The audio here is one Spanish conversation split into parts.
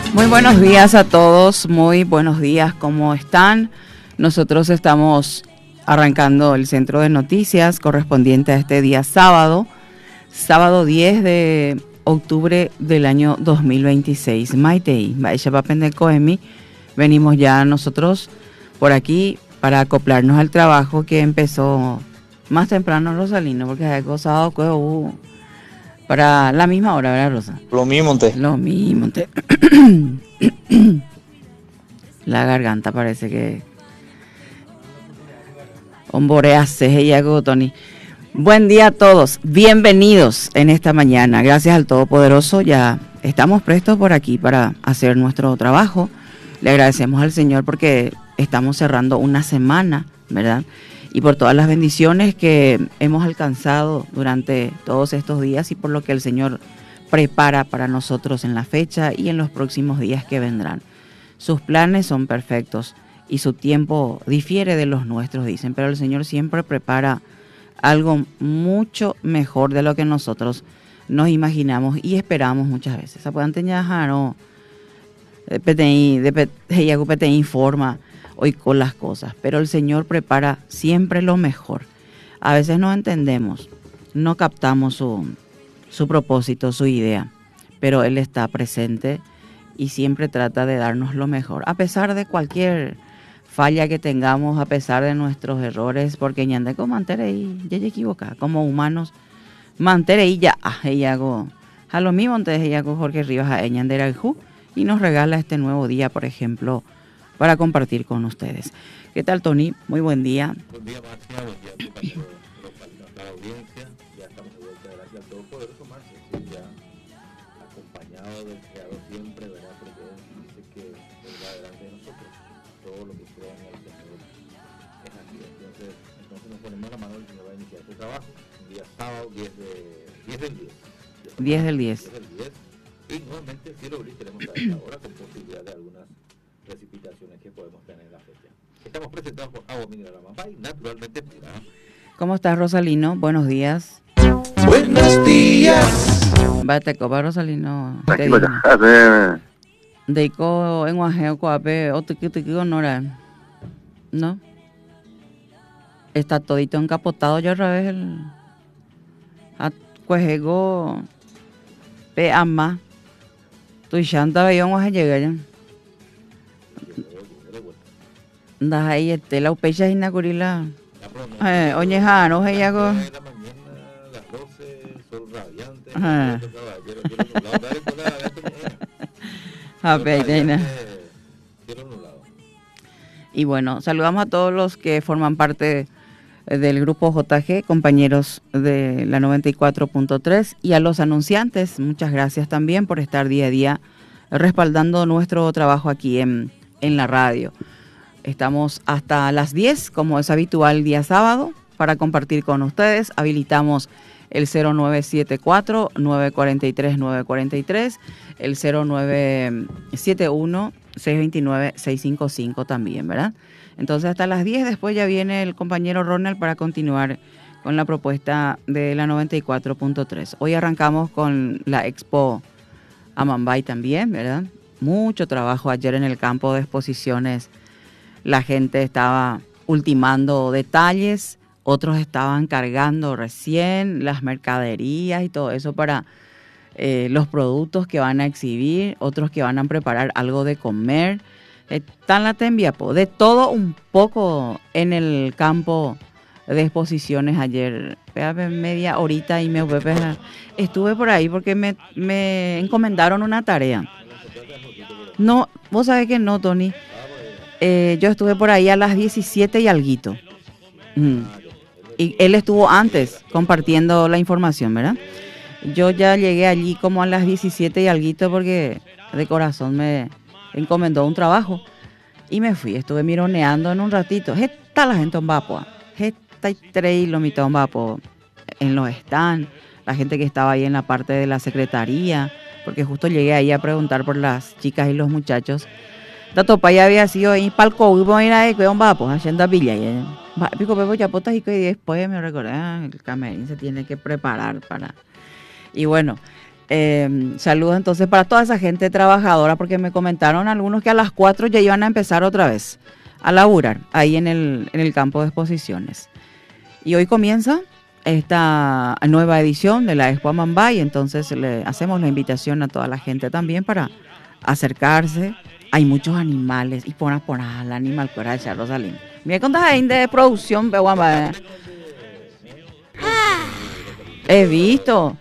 Muy buenos días a todos, muy buenos días, ¿cómo están? Nosotros estamos arrancando el centro de noticias correspondiente a este día sábado 10 de octubre del año 2026. Maitei, venimos ya nosotros por aquí para acoplarnos al trabajo que empezó más temprano Rosalino, porque ha gozado para la misma hora, ¿verdad, Rosa? Lo mismo, te. Lo mismo, te. La garganta parece que omboreace, y hago, Tony. Buen día a todos, bienvenidos en esta mañana. Gracias al Todopoderoso, ya estamos prestos por aquí para hacer nuestro trabajo. Le agradecemos al Señor porque estamos cerrando una semana, ¿verdad? Y por todas las bendiciones que hemos alcanzado durante todos estos días y por lo que el Señor prepara para nosotros en la fecha y en los próximos días que vendrán. Sus planes son perfectos y su tiempo difiere de los nuestros, dicen, pero el Señor siempre prepara algo mucho mejor de lo que nosotros nos imaginamos y esperamos muchas veces. Informa hoy con las cosas, pero el Señor prepara siempre lo mejor. A veces no entendemos, no captamos su propósito, su idea, pero Él está presente y siempre trata de darnos lo mejor, a pesar de cualquier falla que tengamos, a pesar de nuestros errores, porque ñande como manterei, ya equivoca, como humanos, manterei ya, hago, a lo mismo antes ella con Jorge Rivas a ñandera y nos regala este nuevo día, por ejemplo, para compartir con ustedes. ¿Qué tal, Tony? Muy buen día. Buen día, Marcia. Buen día, compañero, a la audiencia. Ya estamos de vuelta, gracias al Todopoderoso, Marcia. Sí, ya acompañado del Creador siempre, ¿verdad? Porque Él dice que Él va delante de nosotros. Todo lo que sea en el Señor es así. Entonces nos ponemos la mano, el Señor va a iniciar su trabajo. Un día sábado, 10 del 10. 10 del 10. Y nuevamente el cielo gris tenemos a esta hora con posibilidad de algunas precipitaciones que podemos tener en la fecha. Estamos presentados por Agua Mineral Amambay, naturalmente pura. ¿Cómo estás, Rosalino? Buenos días. Buenos días. Vete, copa, Rosalino. Deiko en Guajeo, Coape, o Tiquitico, Nora. ¿No? Está todito encapotado ya otra vez el. A Cuejego. Pe ama. Tu chanta veía un Guaje llega ya. Andas ahí, la upecha y Nakurila. Oñeja, no sé ya con. Las 12, sol radiante. Y bueno, saludamos a todos los que forman parte del grupo JG, compañeros de la 94.3, y a los anunciantes, muchas gracias también por estar día a día respaldando nuestro trabajo aquí en la radio. Estamos hasta las 10, como es habitual día sábado, para compartir con ustedes. Habilitamos el 0974-943-943, el 0971-629-655 también, ¿verdad? Entonces hasta las 10, después ya viene el compañero Ronald para continuar con la propuesta de la 94.3. Hoy arrancamos con la Expo Amambay también, ¿verdad? Mucho trabajo ayer en el campo de exposiciones. La gente estaba ultimando detalles, otros estaban cargando recién las mercaderías y todo eso para los productos que van a exhibir, otros que van a preparar algo de comer. Está la Tembiapo, de todo un poco en el campo de exposiciones ayer. Media horita y estuve por ahí porque me encomendaron una tarea. No, vos sabés que no, Tony. Yo estuve por ahí a las 17 y alguito. Y él estuvo antes compartiendo la información, ¿verdad? Yo ya llegué allí como a las 17 y alguito porque de corazón me encomendó un trabajo. Y me fui, estuve mironeando en un ratito. Está la gente en Vapo. Está y tres lo mitad en Vapo. En los stands, la gente que estaba ahí en la parte de la secretaría. Porque justo llegué ahí a preguntar por las chicas y los muchachos. Tato ya había sido ahí palco y voy a ir a un Vapo, haciendo villa. Pico Pepo Chapotas y después me recordé, el camerín se tiene que preparar para. Y bueno, Saludos entonces para toda esa gente trabajadora, porque me comentaron algunos que a las 4 ya iban a empezar otra vez a laburar ahí en el campo de exposiciones. Y hoy comienza esta nueva edición de la Expo Amambay, entonces le hacemos la invitación a toda la gente también para acercarse. Hay muchos animales y por el animal fuera de Rosalín. Mira cuántas hay de producción, Beguamba. He visto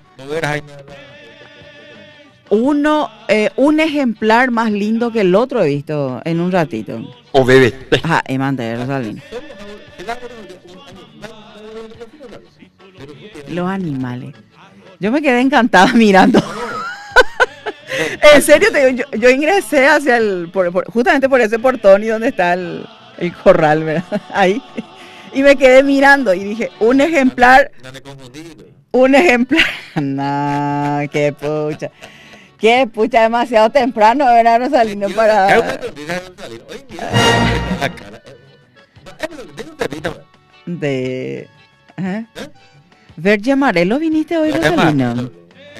un ejemplar más lindo que el otro, he visto en un ratito. O bebé. Ajá, Emante de Rosalín. Los animales. Yo me quedé encantada mirando. En serio, te digo, yo ingresé hacia justamente por ese portón y donde está el corral, ¿verdad? Ahí. Y me quedé mirando y dije, un ejemplar. Un ejemplar. Nah, qué pucha. Qué pucha, demasiado temprano, ¿verdad, Rosalino? Para. De. ¿Eh? Verde Amarelo viniste hoy, Rosalino.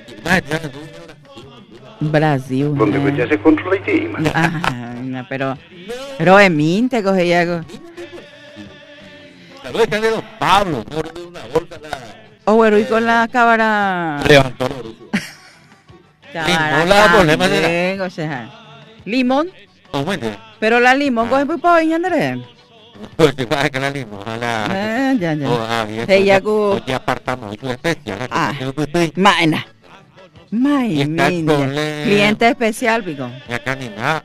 Brasil. Donde ya se controla el tema. No, pero en mí te cogí algo. Saludos están de Don Pablo, de una bolsa O bueno, y con la cámara. levantó Cámara. no la problema de o sea, limón. no bueno. Pero la limón coge muy poco, Andrés. Pues te vas a que la limón Ya. Ella cu. ya apartamos su especial. Maena. Cliente especial, pico. Ya canina.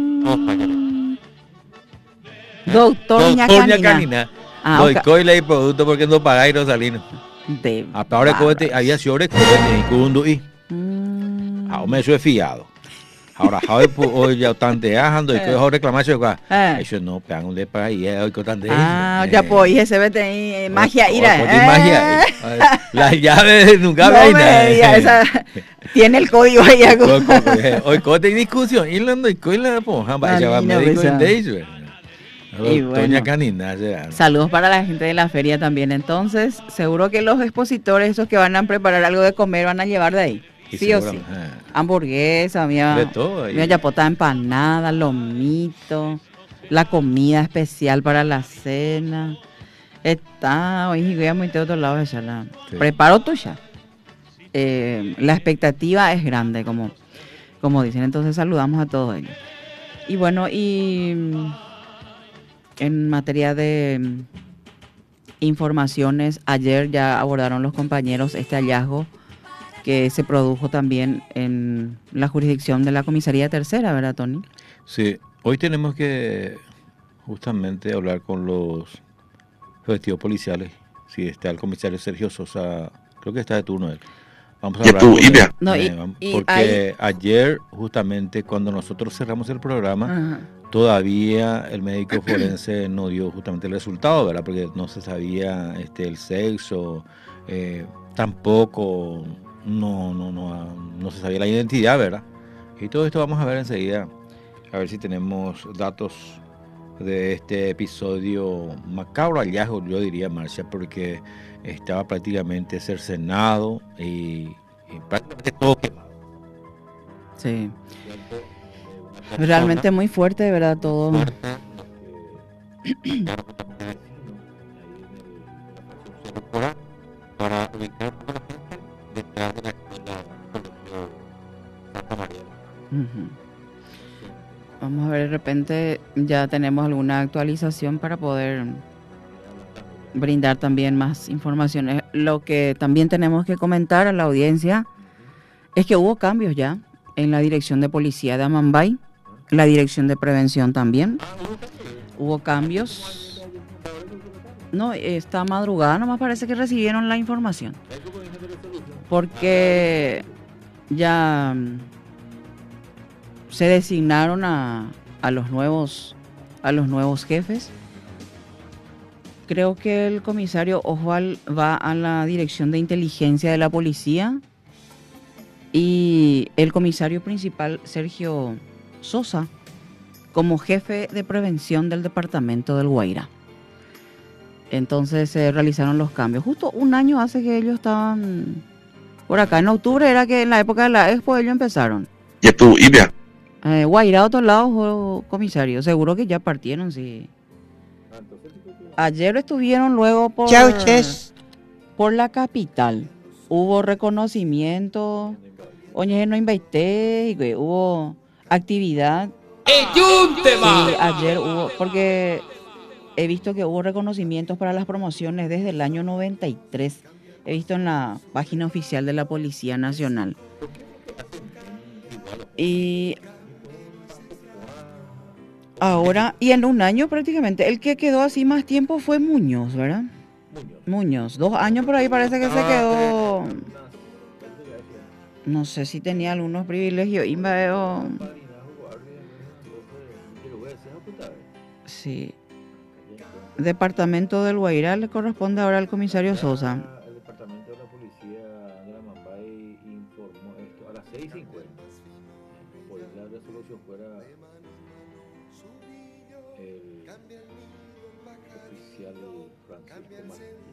Doctor Ñacanina. Doy ok. coila y producto porque no pagáis Rosalino. De Hasta ahora cohete había sido y kundu y. Ahora me soy fiado. Ahora hoy ya tante ajando y que hoy reclamar eso eso no pegan de para ahí hoy cotante. Ya pues ese vete magia ira. Magia. La llave nunca No ve me diga, esa tiene el código ahí. Hoy cote discusión y la coila pues ya va médico de eso. Y bueno, Canina, saludos para la gente de la feria también. Entonces, seguro que los expositores, esos que van a preparar algo de comer, van a llevar de ahí. Sí o sí. Hamburguesa, de todo mía yapota empanada, lomito, la comida especial para la cena. Está, hoy voy a meter otro lado de la preparo tuya. La expectativa es grande, como dicen. Entonces, saludamos a todos ellos. Y bueno, en materia de informaciones, ayer ya abordaron los compañeros este hallazgo que se produjo también en la jurisdicción de la Comisaría Tercera, ¿verdad, Tony? Sí, hoy tenemos que justamente hablar con los efectivos policiales. Si está el comisario Sergio Sosa, creo que está de turno él. Vamos a hablar con él. No, porque ayer, justamente, cuando nosotros cerramos el programa, todavía el médico forense no dio justamente el resultado, ¿verdad? Porque no se sabía el sexo, tampoco no se sabía la identidad, ¿verdad? Y todo esto vamos a ver enseguida, a ver si tenemos datos de este episodio macabro hallazgo, yo diría, Marcia, porque estaba prácticamente cercenado y prácticamente todo quemado. Sí. Realmente muy fuerte, ¿verdad? Todo. Para ubicar a la gente detrás de la escuela Colegio Santa María. Vamos a ver, de repente ya tenemos alguna actualización para poder brindar también más informaciones. Lo que también tenemos que comentar a la audiencia es que hubo cambios ya en la dirección de policía de Amambay, la dirección de prevención también. Hubo cambios. No, esta madrugada nomás parece que recibieron la información. Porque ya se designaron a los nuevos jefes. Creo que el comisario Oswald va a la dirección de inteligencia de la policía y el comisario principal Sergio Sosa como jefe de prevención del departamento del Guairá. Entonces se realizaron los cambios. Justo un año hace que ellos estaban Por acá en octubre era que en la época de la expo ellos empezaron. Y tú, y vea, Guairá a otros lados, comisario. Seguro que ya partieron, sí. Ayer estuvieron luego por la capital. Hubo reconocimiento. Oye, no invité, y hubo actividad. Sí, ayer hubo, porque he visto que hubo reconocimientos para las promociones desde el año 93. He visto en la página oficial de la Policía Nacional. Y ahora, y en un año prácticamente, el que quedó así más tiempo fue Muñoz, ¿verdad? Muñoz, 2 años por ahí parece que se quedó. No sé si tenía algunos privilegios. Y veo. Sí. Departamento del Guairá le corresponde ahora al comisario Sosa. El departamento de la policía de la Mambay informó esto a las 6:50. Por la resolución fuera el oficial Francisco Martínez.